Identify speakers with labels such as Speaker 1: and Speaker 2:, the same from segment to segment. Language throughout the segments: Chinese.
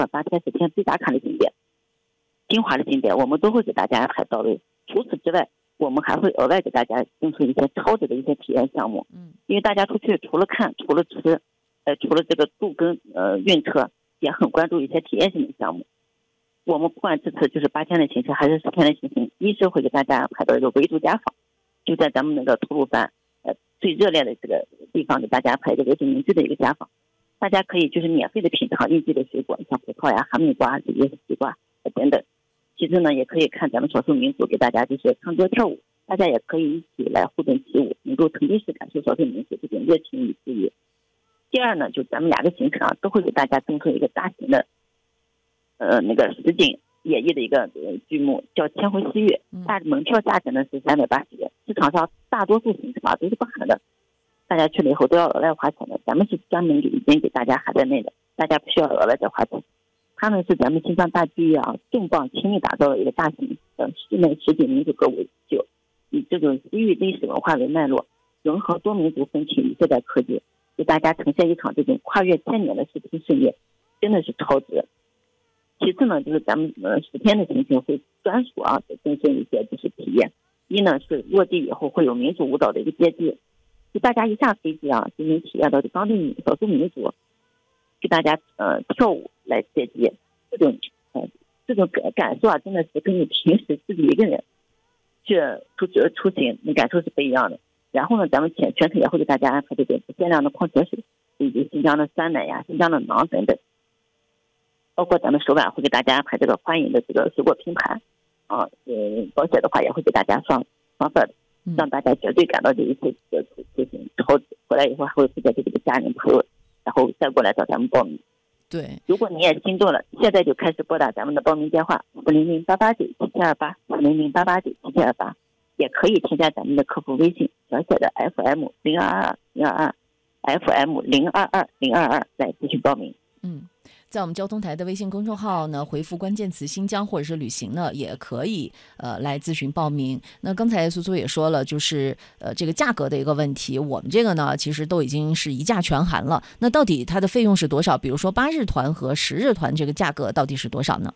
Speaker 1: 8天10天必打卡的景点、精华的景点，我们都会给大家安排到位。除此之外，我们还会额外给大家推出一些超值的一些体验项目。因为大家出去除了看、除了吃，除了这个住跟运车，也很关注一些体验性的项目。我们不管这次就是8天的行程还是10天的行程，一是会给大家安排到一个维族家访，就在咱们那个吐鲁番最热烈的这个地方，给大家安排一个维族民居的一个家访。大家可以就是免费的品尝应季的水果，像葡萄呀、哈密瓜、这些西瓜等等。其次呢，也可以看咱们少数民族给大家就是唱歌跳舞，大家也可以一起来互动起舞，能够沉浸式感受少数民族这种热情与治愈。第二呢，就咱们2个行程都会给大家增出一个大型的那个实景演绎的一个剧目，叫《千回四月》。门票价格呢是380元，市场上大多数行程都是不含的，大家去了以后都要额外花钱的。咱们是专门已经给大家含在内的，大家不需要额外再花钱。他们是咱们新疆大剧院重磅倾力打造的一个大型的室内实景民族歌舞秀，以这种西域历史文化为脉络，融合多民族风情与现代科技，给大家呈现一场这种跨越1000年的视听盛宴，真的是超值。其次呢，就是咱们10天的行程会专属增添一些就是体验。一呢是落地以后会有民族舞蹈的一个接机，就大家一下飞机就能体验到当地少数民族给大家跳舞来接机，这种感受真的是跟你平时自己一个人去出行你感受是不一样的。然后呢，咱们全程也会给大家安排这种不限量的矿泉水，以及新疆的酸奶呀、新疆的馕等等。包括咱们首晚会给大家安排这个欢迎的这个水果拼盘保险的话也会给大家双份的，让大家绝对感到这一次出行超值。回来以后还会推荐给这个家人朋友，然后再过来找咱们报名。
Speaker 2: 对，
Speaker 1: 如果你也心动了，现在就开始拨打咱们的报名电话400-889-7728 400-889-7728，也可以添加咱们的客服微信小写的 FM022022 FM022022来继续报名。
Speaker 2: 在我们交通台的微信公众号呢，回复关键词新疆或者是旅行呢，也可以来咨询报名。那刚才苏苏也说了，就是这个价格的一个问题，我们这个呢其实都已经是一价全含了。那到底它的费用是多少？比如说8日团和10日团，这个价格到底是多少呢？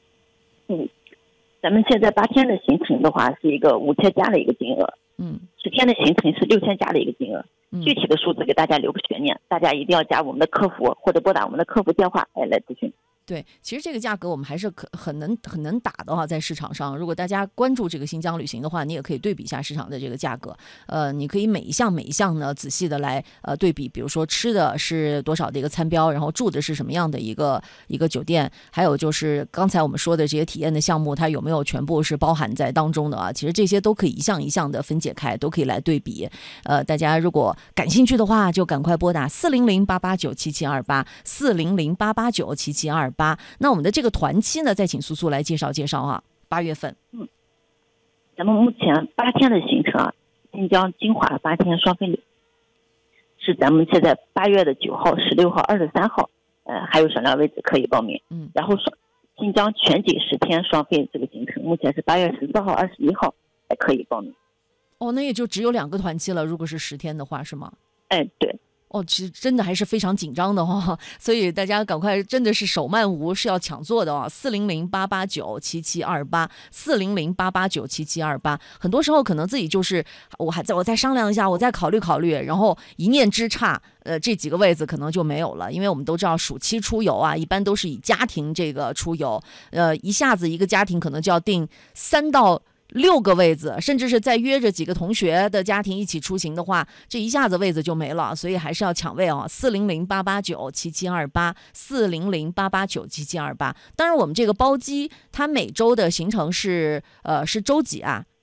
Speaker 1: 咱们现在8天的行程的话是一个5000加的一个金额，10天的行程是6000加的一个金额。具体的数字给大家留个悬念，大家一定要加我们的客服或者拨打我们的客服电话来咨询。
Speaker 2: 对，其实这个价格我们还是很能打的在市场上。如果大家关注这个新疆旅行的话，你也可以对比一下市场的这个价格。你可以每一项呢仔细的来对比，比如说吃的是多少的一个餐标，然后住的是什么样的一个酒店，还有就是刚才我们说的这些体验的项目，它有没有全部是包含在当中的其实这些都可以一项一项的分解开，都可以来对比。大家如果感兴趣的话，就赶快拨打400-889-7728 400-889-7728。那我们的这个团期呢，再请苏苏来介绍8月份。
Speaker 1: 咱们目前8天的行程新疆精华8天双飞旅是咱们现在8月的9号、16号、23号，还有少量位置可以报名。然后新疆全景10天双飞这个行程，目前是8月14号、21号还可以报名。
Speaker 2: 那也就只有2个团期了，如果是10天的话，是吗？
Speaker 1: 对。
Speaker 2: 其实真的还是非常紧张的所以大家赶快，真的是手慢无，是要抢座的400-889-7728 400-889-7728。很多时候可能自己就是我再商量一下，我再考虑考虑，然后一念之差，这几个位子可能就没有了。因为我们都知道暑期出游一般都是以家庭这个出游，一下子一个家庭可能就要订3到6个位子，甚至是再约着几个同学的家庭一起出行的话，这一下子位子就没了，所以还是要抢位400-889-7728 400-889-7728。当然我们这个包机它每周的行程是周几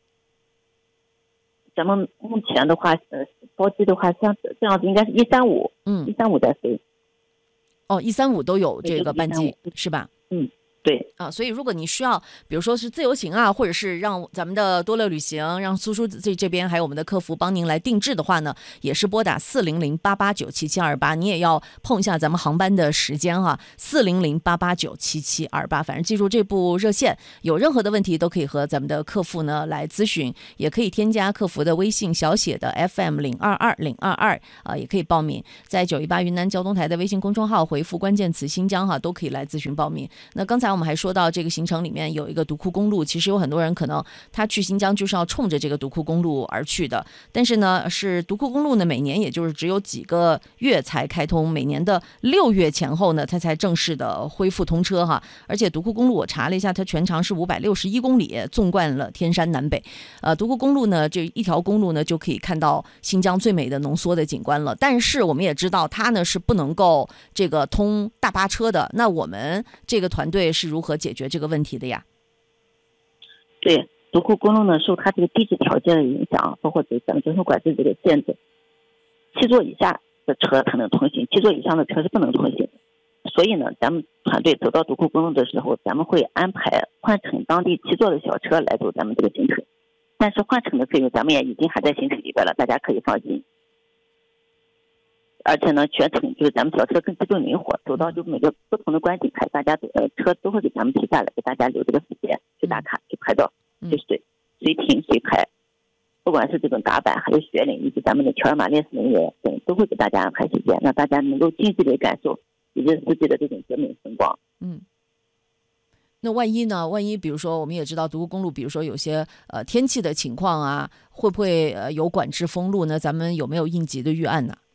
Speaker 1: 咱们目前的话包机的话像这样子应该是135 135在飞
Speaker 2: 135都有这个班机是吧？
Speaker 1: 对。
Speaker 2: 所以如果你需要，比如说是自由行啊，或者是让咱们的多乐旅行，让苏苏这边还有我们的客服帮您来定制的话呢，也是拨打400-889-7728，你也要碰一下咱们航班的时间哈，400-889-7728，反正记住这部热线，有任何的问题都可以和咱们的客服呢来咨询，也可以添加客服的微信小写的 FM022022也可以报名，在918云南交通台的微信公众号回复关键词新疆都可以来咨询报名。那刚才我们还说到这个行程里面有一个独库公路，其实有很多人可能他去新疆就是要冲着这个独库公路而去的，但是呢是独库公路呢每年也就是只有几个月才开通，每年的6月前后呢它才正式的恢复通车哈。而且独库公路我查了一下，它全长是561公里，纵贯了天山南北。独库公路呢这一条公路呢就可以看到新疆最美的浓缩的景观了，但是我们也知道它呢是不能够这个通大巴车的，那我们这个团队是如何解决这个问题的呀？
Speaker 1: 对，独库公路呢受它这个地质条件的影响，包括对咱们交通管制这个限制，7座以下的车才能通行，7座以上的车是不能通行的。所以呢咱们团队走到独库公路的时候，咱们会安排换乘当地7座的小车来走咱们这个行程，但是换乘的费用咱们也已经含在行程里边了，大家可以放心。而且呢全程就是咱们小车更机动灵活，走到就每个不同的观景台，大家车都会给咱们停下来，给大家留这个时间去打卡去拍照，就是随停随拍，不管是这种打板还有雪岭以及咱们的乔尔玛烈士陵园等，都会给大家安排时间，让大家能够近距离感受世界的这种绝美风光。
Speaker 2: 那万一呢？万一比如说我们也知道独库公路，比如说有些天气的情况啊，会不会有管制封路呢？咱们有没有应急的预案呢？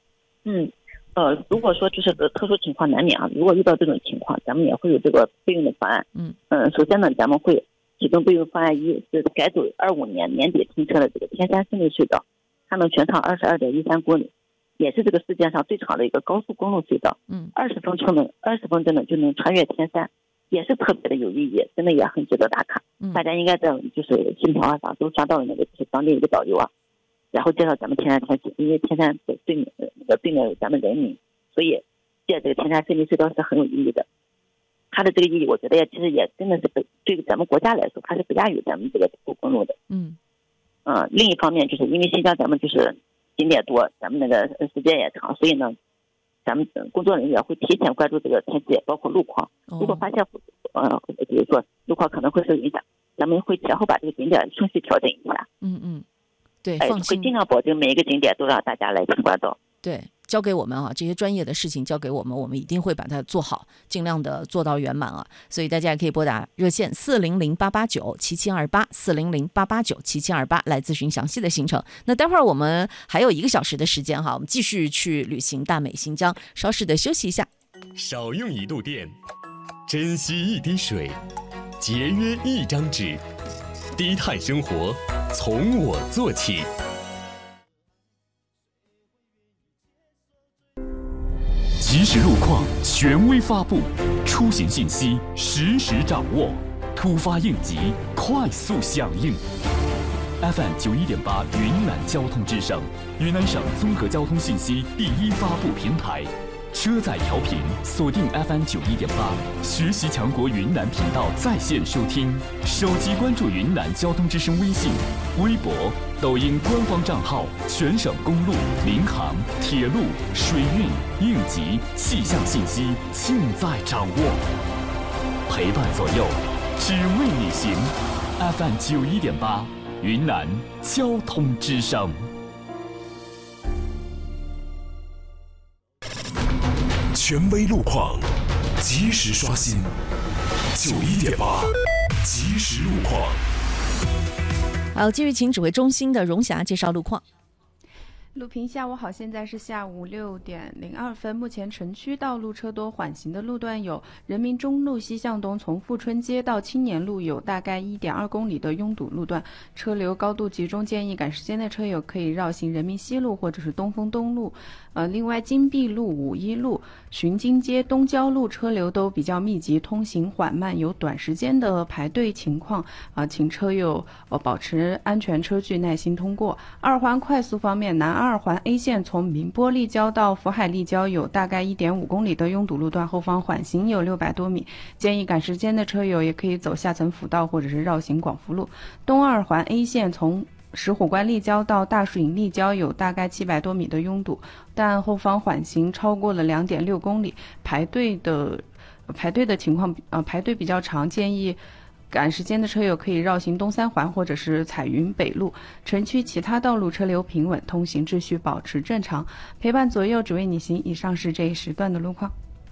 Speaker 1: 如果说就是特殊情况难免如果遇到这种情况，咱们也会有这个备用的方案。首先呢，咱们会启动备用方案1，是改走25年年底通车的这个天山胜利隧道，它能全长22.13公里，也是这个世界上最长的一个高速公路隧道。20分钟呢就能穿越天山，也是特别的有意义，真的也很值得打卡。大家应该在就是新条上都刷到了那个就是当地一个导游然后介绍咱们天山天气，因为天山的对面有咱们人民，所以借这个天山胜利隧道是很有意义的。它的这个意义，我觉得其实也真的是对咱们国家来说，它是不亚于咱们这个独库公路的。另一方面，就是因为新疆咱们就是景点多，咱们那个时间也长，所以呢，咱们工作人员会提前关注这个天气，包括路况。如果发现比如说路况可能会受影响，咱们会前后把这个景点顺序调整一下。
Speaker 2: 对，放心，
Speaker 1: 会尽量保证每一个景点都让大家来参观到。
Speaker 2: 对，交给我们这些专业的事情交给我们，我们一定会把它做好，尽量的做到圆满所以大家也可以拨打热线400-889-7728，400-889-7728来咨询详细的行程。那待会儿我们还有1个小时的时间我们继续去旅行大美新疆，稍事的休息一下。
Speaker 3: 少用1度电，珍惜1滴水，节约1张纸，低碳生活从我做起。即时路况权威发布，出行信息实时掌握，突发应急快速响应。FM 91.8云南交通之声，云南省综合交通信息第一发布平台。车载调频锁定 FM 91.8，学习强国云南频道在线收听，手机关注云南交通之声微信、微博、抖音官方账号，全省公路、民航、铁路、水运、应急、气象信息尽在掌握，陪伴左右，只为你行。FM 91.8，云南交通之声。权威路况，及时刷新。91.8，即时路况。
Speaker 2: 好，继续请指挥中心的荣霞介绍路况。
Speaker 4: 路评下午好，现在是下午6点02分。目前城区道路车多，缓行的路段有人民中路西向东，从富春街到青年路有大概1.2公里的拥堵路段，车流高度集中，建议赶时间的车友可以绕行人民西路或者是东风东路。另外金碧路、五一路、巡经街、东郊路车流都比较密集，通行缓慢，有短时间的排队情况请车友保持安全车距，耐心通过。2环快速方面，南二环 A 线从宁波立交到福海立交有大概 1.5 公里的拥堵路段，后方缓行有600多米，建议赶时间的车友也可以走下层辅道或者是绕行广福路。东二环 A 线从石虎关立交到大树岭立交有大概700多米的拥堵，但后方缓行超过了 2.6 公里，排队的情况排队比较长，建议赶时间的车友可以绕行东三环或者是彩云北路。城区其他道路车流平稳，通行秩序保持正常，陪伴左右只为你行。以上是这一时段的路况。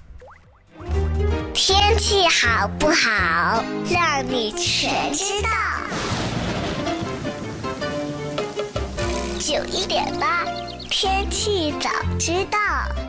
Speaker 5: 天气好不好，让你全知道。91.8天气早知道。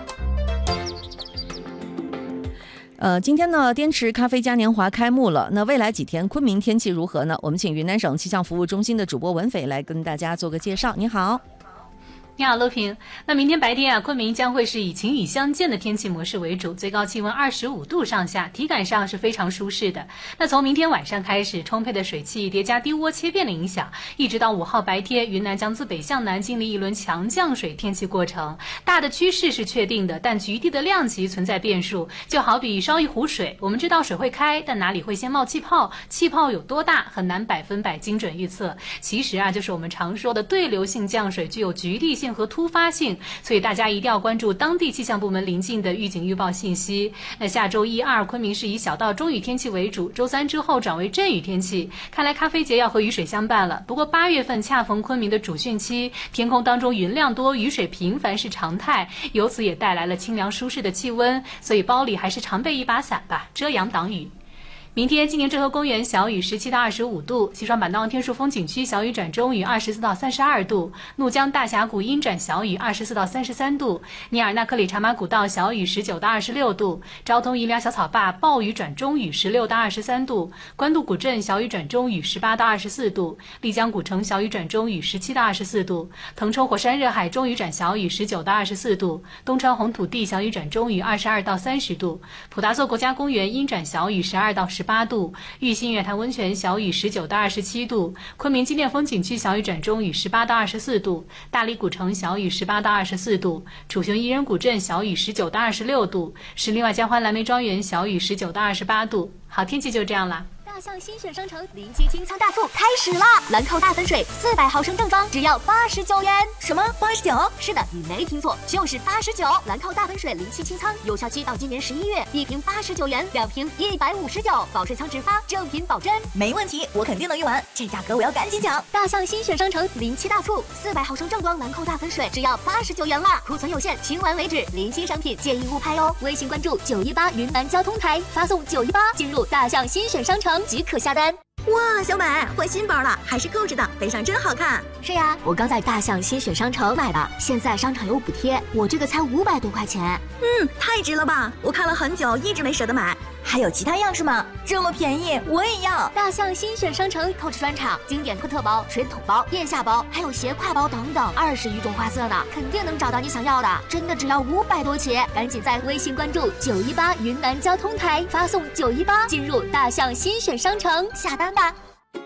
Speaker 2: 今天呢，滇池咖啡嘉年华开幕了。那未来几天昆明天气如何呢？我们请云南省气象服务中心的主播文斐来跟大家做个介绍。你好。
Speaker 6: 你好，陆平。那明天白天昆明将会是以晴雨相间的天气模式为主，最高气温25度上下，体感上是非常舒适的。那从明天晚上开始，充沛的水汽叠加低涡切变的影响，一直到5号白天，云南将自北向南经历一轮强降水天气过程。大的趋势是确定的，但局地的量级存在变数。就好比烧一壶水，我们知道水会开，但哪里会先冒气泡，气泡有多大，很难100%精准预测。其实就是我们常说的对流性降水具有局地性和突发性，所以大家一定要关注当地气象部门临近的预警预报信息。那下周1、2昆明是以小到中雨天气为主，周3之后转为阵雨天气。看来咖啡节要和雨水相伴了。不过8月份恰逢昆明的主汛期，天空当中云量多，雨水频繁是常态，由此也带来了清凉舒适的气温，所以包里还是常备一把伞吧，遮阳挡雨。明天金宁镇河公园小雨17到25度，西双版纳天数风景区小雨转中雨24到32度，怒江大峡谷阴转小雨24到33度，尼尔纳克里茶马古道小雨19到26度，昭通宜良小草坝暴雨转中雨16到23度，官渡古镇小雨转中雨18到24度，丽江古城小雨转中雨17到24度，腾冲火山热海中雨转小雨19到24度，东川红土地小雨转中雨22到30度，普达措国家公园阴转小雨12到18度，玉兴月潭温泉小雨19到27度，昆明金殿风景区小雨转中雨18到24度，大理古城小雨18到24度，楚雄伊人古镇小雨19到26度，石林外江欢蓝莓庄园小雨19到28度。好，天气就这样啦。
Speaker 7: 大象新选商城07清仓大促开始啦！兰蔻大粉水400毫升正装只要89元。什么89？是的，你没听错，就是89。兰蔻大粉水07清仓，有效期到今年11月，一瓶89元，2瓶159，保水仓直发，正品保真。没问题，我肯定能用完，这价格我要赶紧抢！大象新选商城07大促，400毫升正装兰蔻大粉水只要89元啦，库存有限，清完为止，临新商品建议勿拍哦。微信关注918云南交通台，发送918进入大象新选商城即可下单。
Speaker 8: 哇，小美换新包了，还是扣着的，背上真好看。
Speaker 7: 是呀，我刚在大象新选商城买的，现在商场有补贴，我这个才500多块钱。
Speaker 8: 太值了吧！我看了很久，一直没舍得买。还有其他样式吗？这么便宜，我也要！
Speaker 7: 大象新选商城扣置专场，经典特包、水桶包、腋下包，还有斜挎包等等，20余种花色的，肯定能找到你想要的。真的只要500多起，赶紧在微信关注918云南交通台，发送918进入大象新选商城下单吧。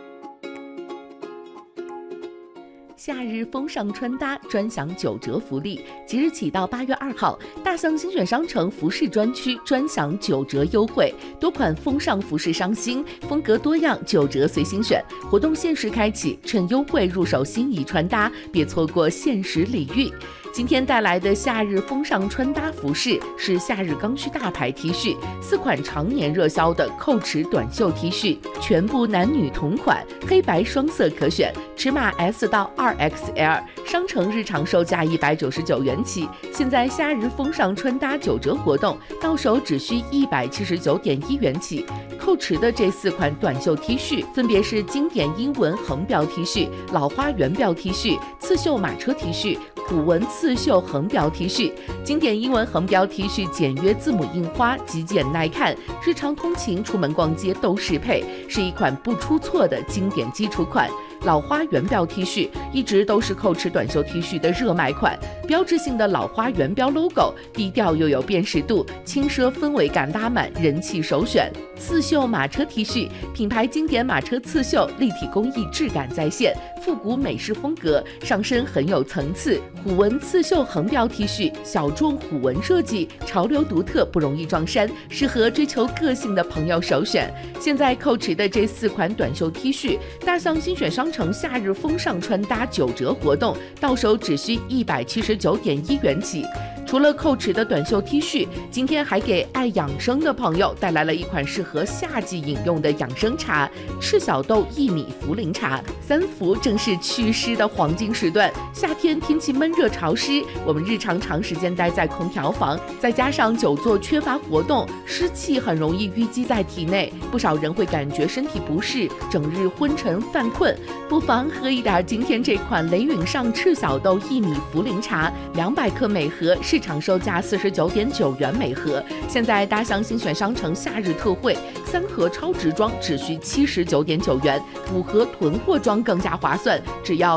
Speaker 9: 夏日风尚穿搭专享9折福利，即日起到8月2号，大象新选商城服饰专区专享9折优惠，多款风尚服饰上新，风格多样，9折随心选。活动限时开启，趁优惠入手心仪穿搭，别错过限时礼遇。今天带来的夏日风尚穿搭服饰是夏日刚需大牌 T 恤，4款常年热销的扣尺短袖 T 恤，全部男女同款，黑白双色可选，尺码 S 到2XL， 商城日常售价199元起，现在夏日风尚穿搭9折活动，到手只需179.1元起。扣尺的这4款短袖 T 恤分别是经典英文横标 T 恤、老花圆标 T 恤、刺绣马车 T 恤、古文刺绣横标 T 恤。经典英文横标 T 恤简约字母印花，极简耐看，日常通勤出门逛街都适配，是一款不出错的经典基础款。 老花圆标 T 恤一直都是蔻驰短袖 T 恤的热卖款，标志性的老花圆标 logo， 低调又有辨识度，轻奢氛围感拉满，人气首选。刺绣马车 T 恤，品牌经典马车刺绣，立体工艺质感再现，复古美式风格，上身很有层次。虎纹刺绣横标 T 恤，小众虎纹设计，潮流独特，不容易撞衫，适合追求个性的朋友首选。现在蔻驰的这4款短袖 T 恤，大象新选商城夏日风尚穿搭9折活动，到手只需179.1元起。除了蔻驰的短袖 T 恤，今天还给爱养生的朋友带来了一款适合夏季饮用的养生茶——赤小豆薏米茯苓茶。3伏正是祛湿的黄金时段，夏天天气闷热潮湿，我们日常长时间待在空调房，再加上久坐缺乏活动，湿气很容易淤积在体内，不少人会感觉身体不适，整日昏沉犯困，不妨喝一点今天这款雷允上赤小豆薏米茯苓茶，200克每盒，市场售价49.9元每盒。现在大象新选商城夏日特惠，3盒超值装只需79.9元，5盒囤货装更加划算，只要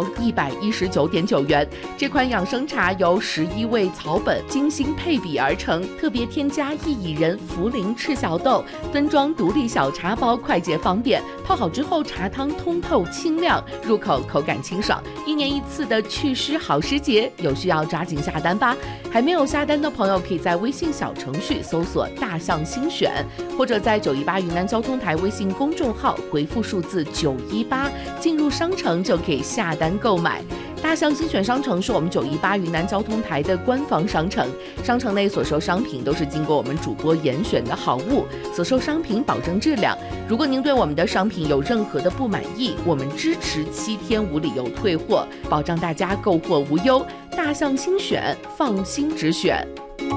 Speaker 9: 119.9元。这款养生茶由11味草本精心配比而成，特别添加薏苡仁、茯苓、赤小豆，分装独立小茶包，快捷方便。泡好之后，茶汤通透清亮，入口口感清爽。1年1次的祛湿好时节，有需要抓紧下单吧。还没有下单的朋友，可以在微信小程序搜索大象新选，或者在918云南交通台微信公众号回复数字918，进入商城就可以下单购买。大象新选商城是我们918云南交通台的官方商城，商城内所售商品都是经过我们主播严选的好物，所售商品保证质量。如果您对我们的商品有任何的不满意，我们支持7天无理由退货，保障大家购货无忧。大象新选，放心直选。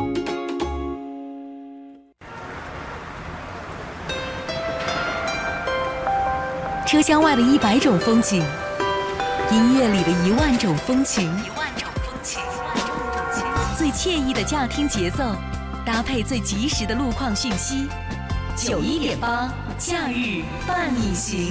Speaker 10: 车厢外的100种风景，音乐里的1万种风情，最惬意的驾听节奏，搭配最及时的路况讯息。91.8假日伴你行。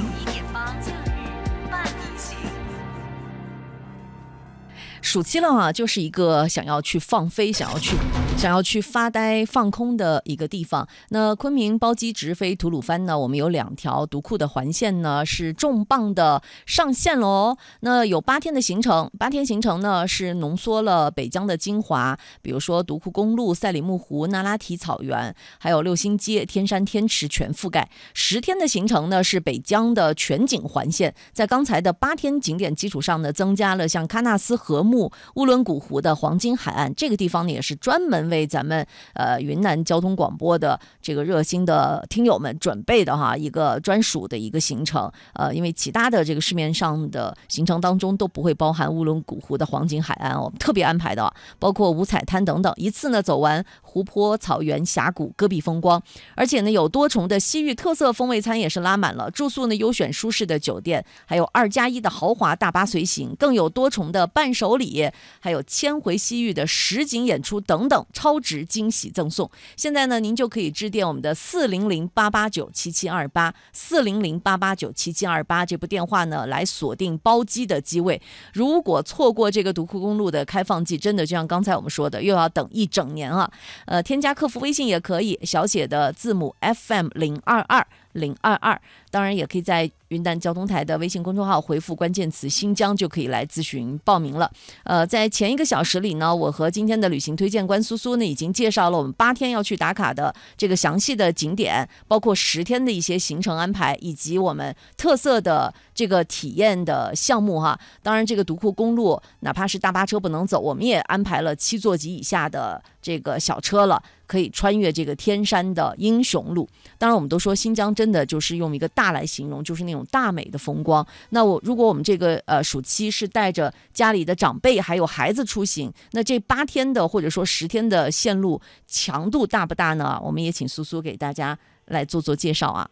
Speaker 2: 暑期了啊，就是一个想要去放飞、想要去发呆放空的一个地方。那昆明包机直飞吐鲁番呢，我们有2条独库的环线呢是重磅的上线了哦。那有8天的行程，8天行程呢是浓缩了北疆的精华，比如说独库公路、赛里木湖、那拉提草原，还有六星街、天山天池全覆盖。10天的行程呢是北疆的全景环线，在刚才的8天景点基础上呢，增加了像喀纳斯禾木、乌伦古湖的黄金海岸，这个地方呢也是专门为咱们云南交通广播的这个热心的听友们准备的哈一个专属的一个行程。因为其他的这个市面上的行程当中都不会包含乌伦古湖的黄金海岸，我们特别安排的，包括五彩滩等等，一次呢走完湖泊、草原、峡谷、戈壁风光，而且呢有多重的西域特色风味餐也是拉满了，住宿呢优选舒适的酒店，还有2+1的豪华大巴随行，更有多重的伴手礼，还有千回西域的实景演出等等超值惊喜赠送。现在呢您就可以致电我们的400-889-7728 400-889-7728这部电话呢来锁定包机的机位。如果错过这个独库公路的开放季，真的就像刚才我们说的，又要等1整年啊。添加客服微信也可以，小写的字母 FM022，当然也可以在云南交通台的微信公众号回复关键词新疆就可以来咨询报名了。在前1个小时里呢，我和今天的旅行推荐官苏苏呢已经介绍了我们8天要去打卡的这个详细的景点，包括10天的一些行程安排，以及我们特色的这个体验的项目哈。当然这个独库公路哪怕是大巴车不能走，我们也安排了7座级以下的这个小车了，可以穿越这个天山的英雄路。当然我们都说新疆真的就是用一个大来形容，就是那种大美的风光。那如果我们这个暑期是带着家里的长辈还有孩子出行，那这8天的或者说10天的线路强度大不大呢？我们也请苏苏给大家来做介绍啊。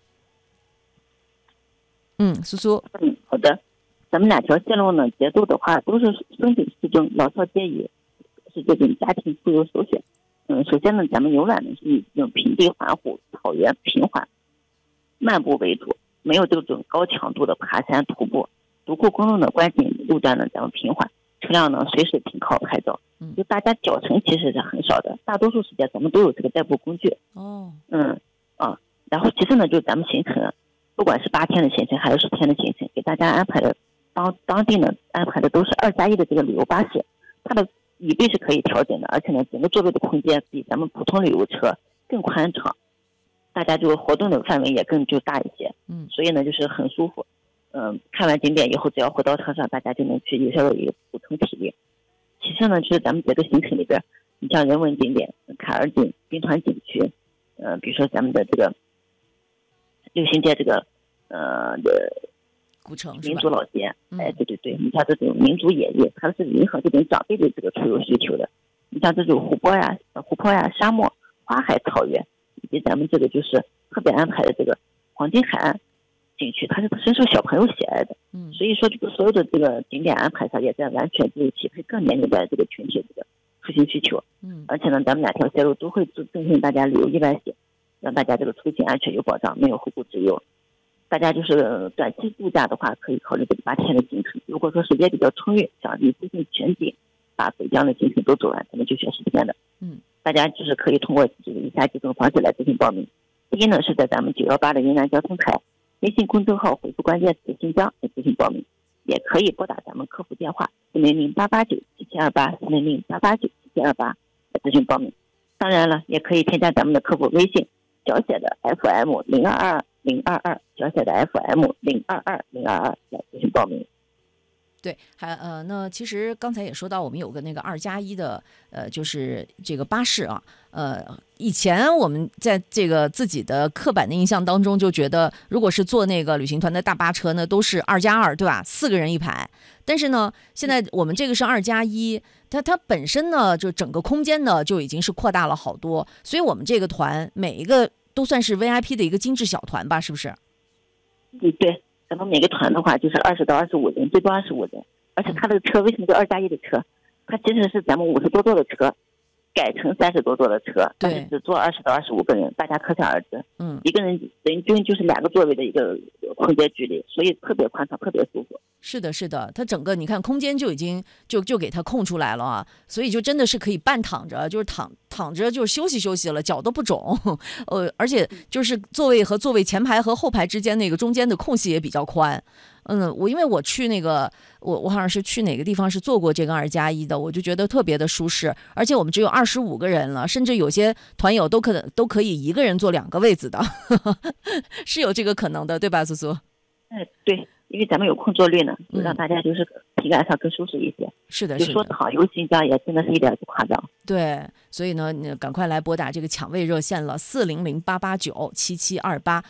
Speaker 2: 苏苏。
Speaker 1: 好的。咱们2条线路呢，节奏的话都是风景适中，老少皆宜，是这种家庭出游首选。首先呢，咱们游览呢是以这种平地环湖、草原平缓漫步为主，没有这种高强度的爬山徒步。 独库公路的关进路段呢咱们平缓，车辆呢随时停靠拍照，就大家脚程其实是很少的，大多数时间咱们都有这个代步工具。然后其次呢，就是咱们行程，不管是8天的行程还是10天的行程，给大家安排的当地呢安排的都是2+1的这个旅游巴士，它的椅背是可以调整的，而且呢整个座位的空间比咱们普通旅游车更宽敞，大家就活动的范围也更就大一些，所以呢就是很舒服。看完景点以后，只要回到车上，大家就能去有效的一个补充体力。其次呢，就是咱们这个行程里边，你像人文景点、坎儿井、兵团景区，比如说咱们的这个六星街这个
Speaker 2: 古城
Speaker 1: 民族老街，对，你像这种民族野业，它是迎合这种长辈的这个出游需求的。你像这种湖泊呀、沙漠、花海、草原，以及咱们这个就是特别安排的这个黄金海岸景区，它是深受小朋友喜爱的。所以说这个所有的这个景点安排上也在完全就是匹配各年龄段这个群体这个出行需求。而且呢，咱们2条线路都会赠送大家旅游意外险，让大家这个出行安全有保障，没有后顾之忧。大家就是短期度假的话，可以考虑这个8天的行程。如果说时间比较充裕，想一次性全景把北疆的行程都走完，咱们就选10天的。大家就是可以通过这个以下几种方式来进行报名。第一呢，是在咱们918的云南交通台微信公众号回复关键词新疆来进行报名，也可以拨打咱们客服电话400-889-7728 400-889-7728来咨询报名。当然了，也可以添加咱们的客服微信小写的 FM022022，小写的 FM022022来咨询报名。
Speaker 2: 对，那其实刚才也说到，我们有个那个2+1的，就是这个巴士啊，以前我们在这个自己的刻板的印象当中，就觉得如果是坐那个旅行团的大巴车呢，都是2+2，对吧？4个人一排。但是呢，现在我们这个是2+1，它本身呢，就整个空间呢就已经是扩大了好多，所以我们这个团每一个都算是 VIP 的一个精致小团吧，是不是？
Speaker 1: 对。咱们每个团的话就是20到25人，最多25人，而且它这个车为什么叫2+1的车？它其实是咱们50多座的车改成30多座的车，但是只坐20到25个人，大家可想而知，一个人人均就是2个座位的一个空间距离，所以特别宽敞，特别舒服。
Speaker 2: 是的，它整个你看空间就已经就给它空出来了啊，所以就真的是可以半躺着，就是躺着就是休息了，脚都不肿，而且就是座位和座位前排和后排之间那个中间的空隙也比较宽。因为我去那个我好像是去哪个地方是坐过这个2+1的，我就觉得特别的舒适，而且我们只有25个人了，甚至有些团友都可以一个人坐2个位子的，是有这个可能的，对吧，苏苏？
Speaker 1: 对，因为咱们有空座率呢，就让大家就是体感上更舒适一些。
Speaker 2: 是的，
Speaker 1: 就说躺游新疆也真的是一点不夸张。
Speaker 2: 对，所以呢，你赶快来拨打这个抢位热线了，400-889-7728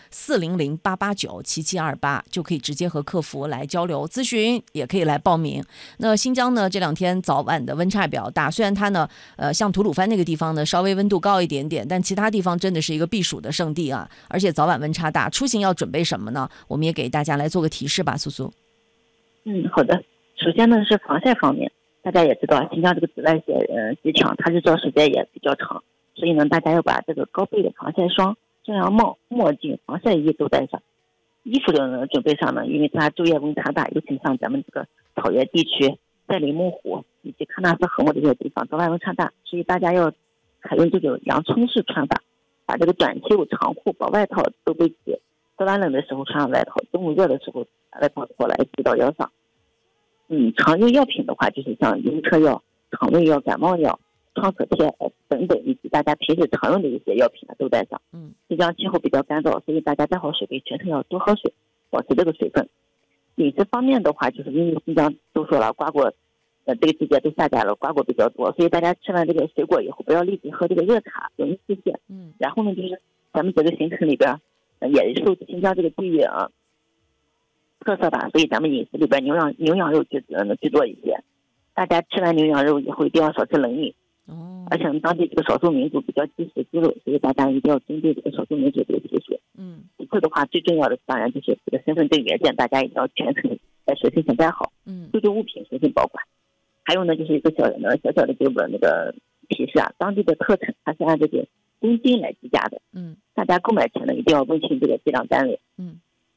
Speaker 2: 400-889-7728，就可以直接和客服来交流咨询，也可以来报名。那新疆呢，这2天早晚的温差比较大，虽然它呢，像吐鲁番那个地方呢，稍微温度高一点点，但其他地方真的是一个避暑的圣地啊，而且早晚温差大，出行要准备什么呢？我们也给大家来做个提示吧，苏苏。
Speaker 1: 好的。首先呢是防晒方面，大家也知道新疆这个紫外线极强，它日照时间也比较长，所以呢大家要把这个高倍的防晒霜、遮阳帽、墨镜、防晒衣都带上。衣服的准备上呢，因为它昼夜温差大，尤其像咱们这个草原地区、在里木湖以及喀纳斯河姆这些地方，早晚温差大，所以大家要采用这种洋葱式穿法，把这个短袖、长裤、薄外套都备齐，早晚冷的时候穿上外套，中午热的时候把外套脱来系到腰上。常用药品的话，就是像晕车药、肠胃药、感冒药、创可贴等等，以及大家平时常用的一些药品都带上。新疆气候比较干燥，所以大家带好水杯，全程要多喝水，保持这个水分。饮食方面的话，就是因为新疆都说了，瓜果这个季节都下架了，瓜果比较多，所以大家吃完这个水果以后，不要立即喝这个热茶，容易腹泻。然后呢，就是咱们整个行程里边也受新疆这个地域特色吧，所以咱们饮食里边牛羊肉居多一些。大家吃完牛羊肉以后一定要少吃冷饮。而且我们当地这个少数民族比较忌食鸡肉，所以大家一定要针对这个少数民族这个习俗。其次的话，最重要的当然就是这个身份证原件，大家一定要全程在随身携带好。贵重物品随身保管。还有呢，就是一个小小的这个那个提示啊，当地的特产它是按这个公斤来计价的。大家购买前呢一定要问清这个计量单位。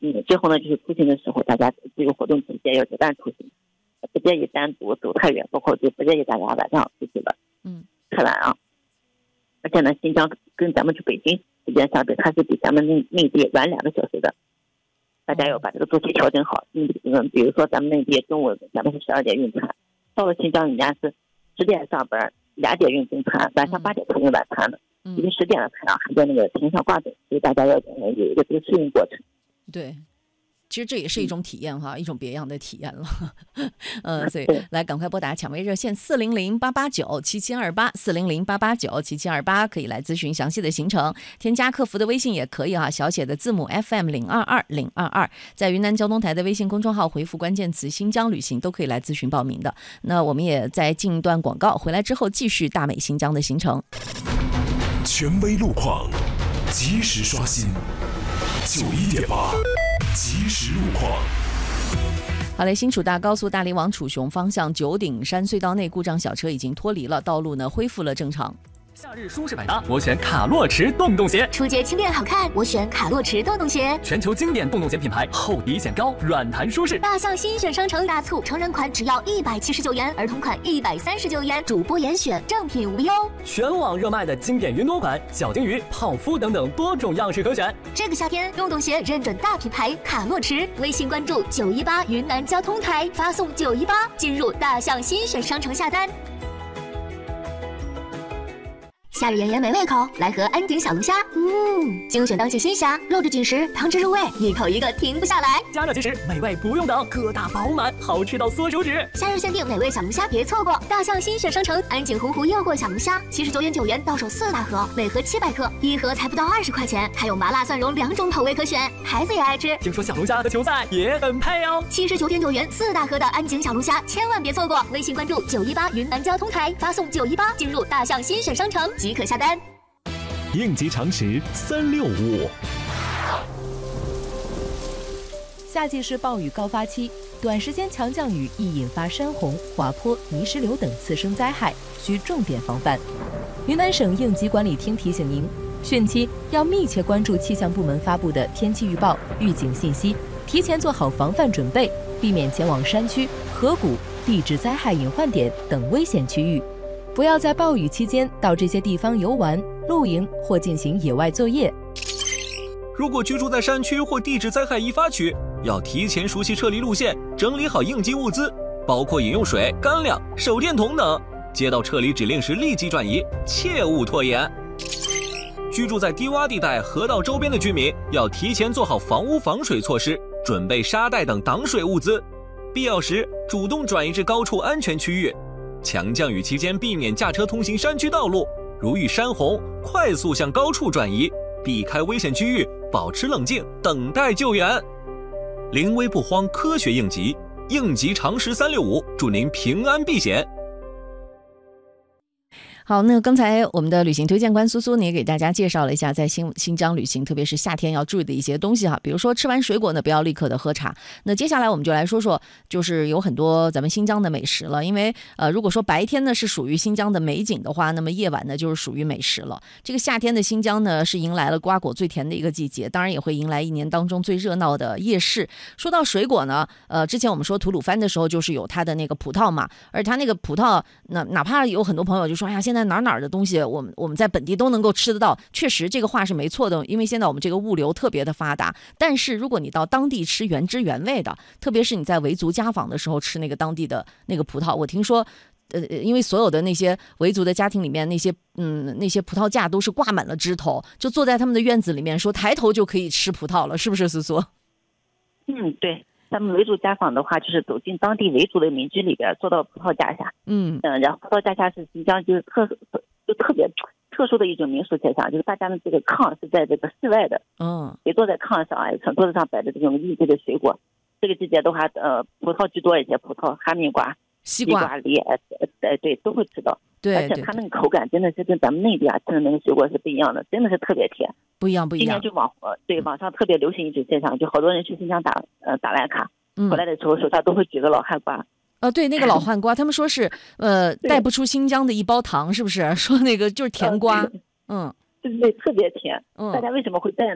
Speaker 1: 最后呢，就是出行的时候，大家这个活动期间要结伴出行，不建议单独走太远，包括就不建议大家晚上出去了，太晚啊。而且呢，新疆跟咱们去北京时间相比，它是比咱们内地晚2个小时的，大家要把这个作息调整好。比如说咱们内地中午咱们是12点运餐，到了新疆人家是10点上班，2点运中餐，晚上8点才运晚餐的，因为10点的太阳还在那个天上挂着，所以大家要有一个这个适应过程。
Speaker 2: 对。其实这也是一种体验哈，一种别样的体验了。所以来赶快拨打抢位热线400-889-7728，400-889-7728，可以来咨询详细的行程，添加客服的微信也可以哈，小写的字母 FM022022，在云南交通台的微信公众号回复关键词新疆旅行都可以来咨询报名的。那我们也在进一段广告，回来之后继续大美新疆的行程。
Speaker 3: 权威路况，及时刷新91.8。即时路况。
Speaker 2: 好嘞，新楚大高速大理往楚雄方向九鼎山隧道内故障小车已经脱离了，道路呢恢复了正常。
Speaker 11: 夏日舒适百搭，我选卡洛驰洞洞鞋。
Speaker 7: 初阶轻便好看，我选卡洛驰洞洞鞋。
Speaker 11: 全球经典洞洞鞋品牌，厚底显高，软弹舒适。
Speaker 7: 大象新选商城大促，成人款只要179元，儿童款139元，主播严选，正品无忧。
Speaker 11: 全网热卖的经典云朵款、小金鱼、泡芙等等多种样式可选。
Speaker 7: 这个夏天，洞洞鞋认准大品牌卡洛驰，微信关注918云南交通台，发送918进入大象新选商城下单。夏日炎炎没胃口，来盒安井小龙虾。精选当季新虾，肉质紧实，汤汁入味，一口一个停不下来。
Speaker 11: 加热即食，美味不用等，个大饱满，好吃到缩手指。
Speaker 7: 夏日限定美味小龙虾，别错过！大象新选商城安井湖湖诱惑小龙虾，79元9元到手4大盒，每盒700克，一盒才不到20块钱，还有麻辣蒜蓉2种口味可选，孩子也爱吃。
Speaker 11: 听说小龙虾和球赛也很配哦。
Speaker 7: 79点9元4大盒的安井小龙虾，千万别错过！微信关注918云南交通台，发送918进入大象新选商城即可下单。
Speaker 3: 应急常识365。
Speaker 12: 夏季是暴雨高发期，短时间强降雨易引发山洪、滑坡、泥石流等次生灾害，需重点防范。云南省应急管理厅提醒您，汛期要密切关注气象部门发布的天气预报、预警信息，提前做好防范准备，避免前往山区、河谷、地质灾害隐患点等危险区域。不要在暴雨期间到这些地方游玩、露营或进行野外作业。
Speaker 13: 如果居住在山区或地质灾害易发区，要提前熟悉撤离路线，整理好应急物资，包括饮用水、干粮、手电筒等。接到撤离指令时立即转移，切勿拖延。居住在低洼地带、河道周边的居民要提前做好防污防水措施，准备沙袋等挡水物资，必要时主动转移至高处安全区域。强降雨期间避免驾车通行山区道路，如遇山洪，快速向高处转移，避开危险区域，保持冷静，等待救援。临危不慌，科学应急，应急常识365，祝您平安避险。
Speaker 2: 好，那刚才我们的旅行推荐官苏苏呢也给大家介绍了一下在新疆旅行，特别是夏天要注意的一些东西哈，比如说吃完水果呢不要立刻的喝茶。那接下来我们就来说说，就是有很多咱们新疆的美食了，因为如果说白天呢是属于新疆的美景的话，那么夜晚呢就是属于美食了。这个夏天的新疆呢是迎来了瓜果最甜的一个季节，当然也会迎来一年当中最热闹的夜市。说到水果呢，之前我们说吐鲁番的时候就是有它的那个葡萄嘛，而它那个葡萄哪怕有很多朋友就说，哎呀，现在哪的东西我们在本地都能够吃得到，确实这个话是没错的，因为现在我们这个物流特别的发达。但是如果你到当地吃原汁原味的，特别是你在维族家访的时候吃那个当地的那个葡萄，我听说因为所有的那些维族的家庭里面那些葡萄架都是挂满了枝头，就坐在他们的院子里面说抬头就可以吃葡萄了，是不是苏苏？
Speaker 1: 对，咱们维族家访的话，就是走进当地维族的民居里边，坐到葡萄架下。然后葡萄架下是新疆就是特别特殊的一种民俗现象，就是大家的这个炕是在这个室外的，也坐在炕上，从桌子上摆着这种应季的水果。这个季节的话，葡萄居多一些，葡萄、哈密瓜、
Speaker 2: 西瓜、
Speaker 1: 梨，对，都会吃到。
Speaker 2: 对，
Speaker 1: 而且它那个口感真的是跟咱们内地吃的那个水果是不一样的，真的是特别甜，
Speaker 2: 不一样。
Speaker 1: 今年就网上特别流行一种现象，就好多人去新疆打蓝卡，回来的时候手上都会举个老汉瓜。
Speaker 2: 对，那个老汉瓜，他们说是带不出新疆的一包糖，是不是？说那个就是甜瓜，
Speaker 1: 对，特别甜。大家为什么会带呢？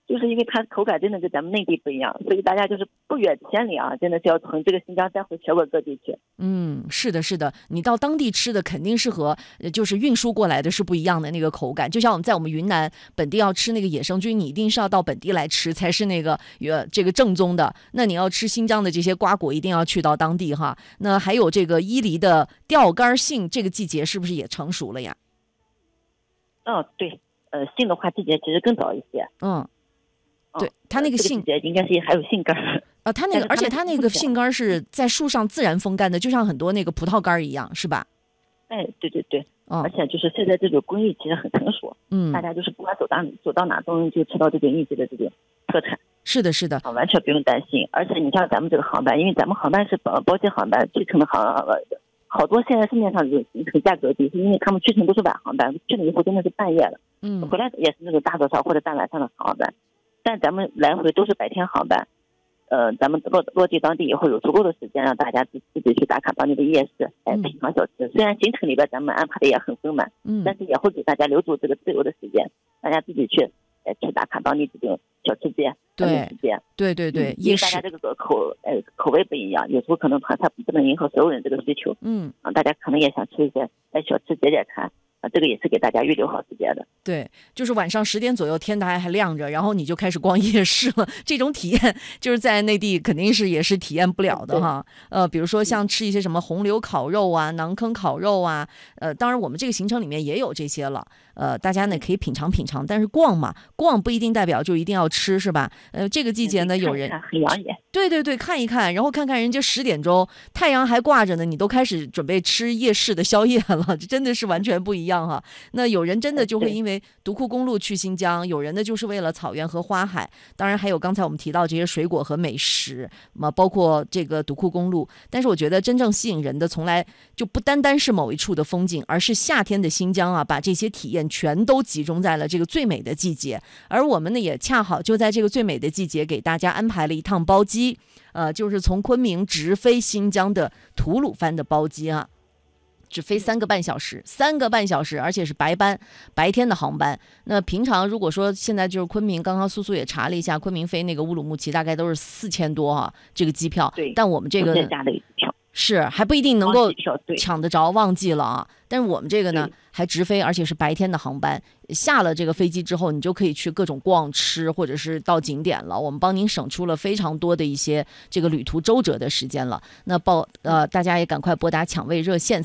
Speaker 1: 就是因为它口感真的跟咱们内地不一样，所以大家就是不远千里啊，真的是要从这个新疆再回全国各地去。
Speaker 2: 是的，是的，你到当地吃的肯定是和就是运输过来的是不一样的那个口感。就像我们云南本地要吃那个野生菌，你一定是要到本地来吃才是那个这个正宗的。那你要吃新疆的这些瓜果，一定要去到当地哈。那还有这个伊犁的钓竿杏，这个季节是不是也成熟了呀？
Speaker 1: 对，杏的话季节其实更早一些。
Speaker 2: 对，它那个杏
Speaker 1: 季节应该是还有杏干
Speaker 2: 它那个，而且它那个杏干是在树上自然风干的，就像很多那个葡萄干一样，是吧？
Speaker 1: 对，而且就是现在这种工艺其实很成熟，大家就是不管走到哪都能就吃到这种应季的这种特产。
Speaker 2: 是的，
Speaker 1: 完全不用担心。而且你像咱们这个航班，因为咱们航班是包机航班，去程的好多现在市面上这种行程价格低，是因为他们去程都是晚航班，去了以后真的是半夜了，回来也是那种大早上或者大晚上的航班。但咱们来回都是白天航班，咱们落地当地以后有足够的时间让大家自己去打卡当地的夜市，品尝小吃。虽然行程里边咱们安排的也很丰满，但是也会给大家留住这个自由的时间，大家自己去打卡当地这种小吃街、
Speaker 2: 对，
Speaker 1: 因为大家这个口味不一样，有时候可能团菜不能迎合所有人这个需求，大家可能也想吃一些小吃解馋。这个也是给大家预留好时间的。
Speaker 2: 对，就是晚上10点左右天还亮着，然后你就开始逛夜市了。这种体验就是在内地肯定是也是体验不了的哈。比如说像吃一些什么红柳烤肉啊、馕坑烤肉啊，当然我们这个行程里面也有这些了。大家呢可以品尝，但是逛不一定代表就一定要吃，是吧？这个季节呢有人
Speaker 1: 很养眼。
Speaker 2: 对，看一看，然后看看人家10点钟太阳还挂着呢，你都开始准备吃夜市的宵夜了，这真的是完全不一样。那有人真的就会因为独库公路去新疆，有人呢就是为了草原和花海，当然还有刚才我们提到这些水果和美食，包括这个独库公路。但是我觉得真正吸引人的从来就不单单是某一处的风景，而是夏天的新疆啊，把这些体验全都集中在了这个最美的季节。而我们呢也恰好就在这个最美的季节给大家安排了一趟包机，就是从昆明直飞新疆的吐鲁番的包机啊。只飞3个半小时，而且是白天的航班。那平常如果说现在就是昆明，刚刚苏苏也查了一下，昆明飞那个乌鲁木齐大概都是4000多啊，这个机票。
Speaker 1: 对，
Speaker 2: 但我们这个是还不一定能够抢得着，旺季了啊。但是我们这个呢还直飞，而且是白天的航班。下了这个飞机之后，你就可以去各种逛吃，或者是到景点了。我们帮您省出了非常多的一些这个旅途周折的时间了。那大家也赶快拨打抢位热线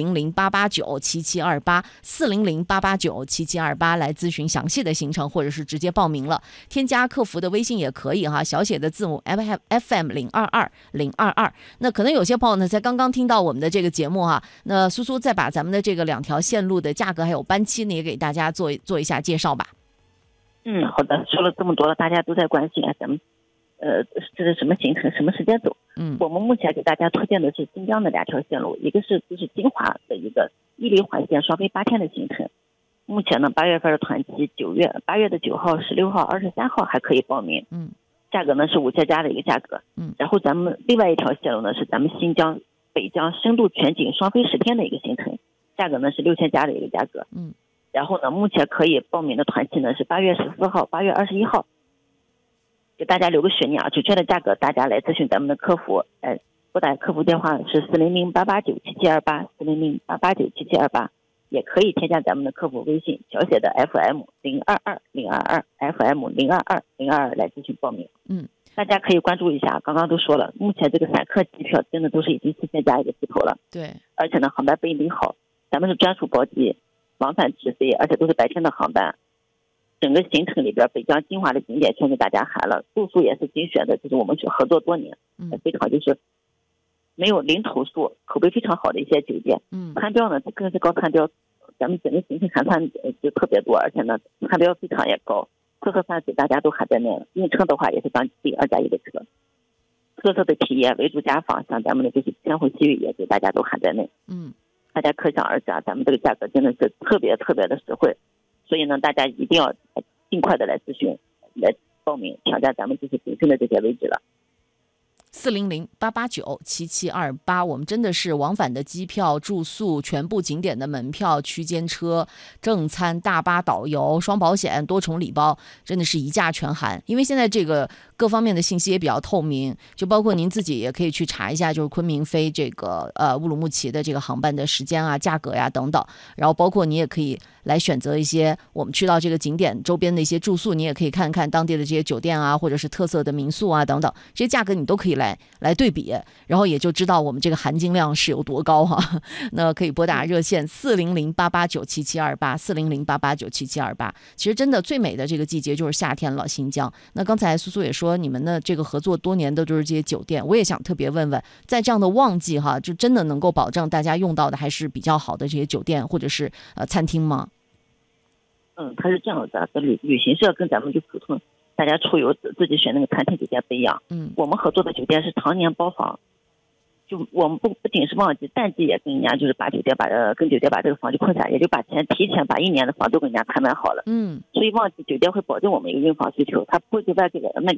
Speaker 2: 400-889-7728，400-889-7728来咨询详细的行程，或者是直接报名了。添加客服的微信也可以哈，小写的字母 FM022022。那可能有些朋友呢才刚刚听到我们的这个节目哈，那苏苏再把咱们的这个2条线路的价格还有班期呢也给大家做一下介绍吧。
Speaker 1: 好的，说了这么多了，大家都在关心咱们这是什么行程，什么时间走？我们目前给大家推荐的是新疆的2条线路，一个是就是金华的一个伊犁环线双飞8天的行程。目前呢8月份的团期8月的9号、16号、23号还可以报名。价格呢是5000加的一个价格。然后咱们另外一条线路呢是咱们新疆北疆深度全景双飞10天的一个行程，价格呢是6000加的一个价格。然后呢目前可以报名的团期呢是8月14号、8月21号。给大家留个悬念啊，准确的价格大家来咨询咱们的客服，拨打客服电话是400-889-7728 400-889-7728，也可以添加咱们的客服微信小写的 FM022022 FM022022来咨询报名。大家可以关注一下，刚刚都说了，目前这个散客机票真的都是已经4000加一个机头了。
Speaker 2: 对，
Speaker 1: 而且呢航班不一定好，咱们是专属包机，往返直飞，而且都是白天的航班。整个行程里边北疆金华的景点全给大家含了，住宿也是精选的，就是我们去合作多年，非常就是没有零投诉，口碑非常好的一些酒店。餐标呢更是高餐标，咱们整个行程含餐就特别多，而且呢餐标非常也高，特色饭给大家都含在内了。用车的话也是当地2+1的车，特色的体验为主家访，像咱们的就是千回西域也给大家都含在内。大家可想而知啊，咱们这个价格真的是特别特别的实惠。所以呢大家一定要尽快的来咨询，来报名挑战咱们就是本身的这些位置了。
Speaker 2: 400-889-7728，我们真的是往返的机票、住宿、全部景点的门票、区间车、正餐、大巴导游、双保险、多重礼包，真的是一价全含。因为现在这个各方面的信息也比较透明，就包括您自己也可以去查一下，就是昆明飞这个乌鲁木齐的这个航班的时间啊、价格呀等等。然后包括你也可以来选择一些我们去到这个景点周边的一些住宿，你也可以看看当地的这些酒店啊，或者是特色的民宿啊等等，这些价格你都可以来对比，然后也就知道我们这个含金量是有多高哈。那可以拨打热线400-889-7728，400-889-7728。其实真的最美的这个季节就是夏天了，新疆。那刚才苏苏也说你们的这个合作多年的就是这些酒店，我也想特别问问，在这样的旺季哈，就真的能够保证大家用到的还是比较好的这些酒店或者是餐厅吗？
Speaker 1: 它是这样的，旅行社跟咱们就普通大家出游自己选那个餐厅酒店不一样。我们合作的酒店是常年包房，就我们不仅是旺季，淡季也跟人家就是跟酒店把这个房就空下来，也就提前把1年的房都跟人家谈满好了。所以旺季酒店会保证我们一个用房需求，他不会对外给卖给